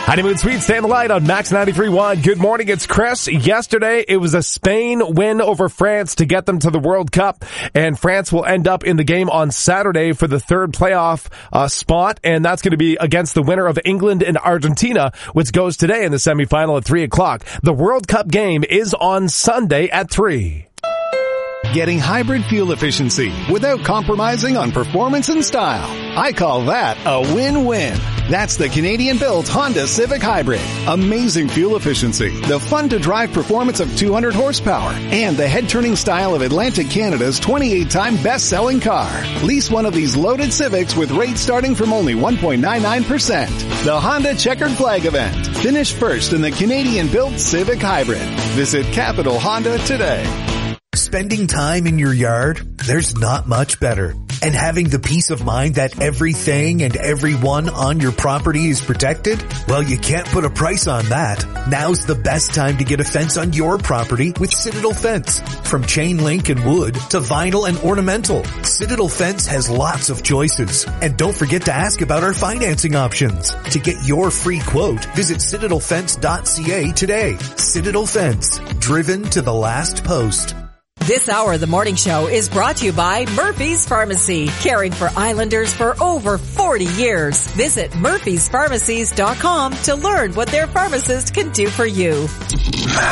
Honeymoon Suites, stay in the light on Max 93.1. Good morning, it's Chris. Yesterday, it was a Spain win over France to get them to the World Cup, and France will end up in the game on Saturday for the third playoff spot, and that's going to be against the winner of England and Argentina, which goes today in the semifinal at 3 o'clock. The World Cup game is on Sunday at 3. Getting hybrid fuel efficiency without compromising on performance and style. I call that a win-win. That's the Canadian-built Honda Civic Hybrid. Amazing fuel efficiency, the fun-to-drive performance of 200 horsepower, and the head-turning style of Atlantic Canada's 28-time best-selling car. Lease one of these loaded Civics with rates starting from only 1.99%. The Honda Checkered Flag event. Finish first in the Canadian-built Civic Hybrid. Visit Capital Honda today. Spending time in your yard, there's not much better. And having the peace of mind that everything and everyone on your property is protected? Well, you can't put a price on that. Now's the best time to get a fence on your property with Citadel Fence. From chain link and wood to vinyl and ornamental, Citadel Fence has lots of choices. And don't forget to ask about our financing options. To get your free quote, visit citadelfence.ca today. Citadel Fence, driven to the last post. This hour of the morning show is brought to you by Murphy's Pharmacy, caring for Islanders for over 40 years. Visit murphyspharmacies.com to learn what their pharmacist can do for you.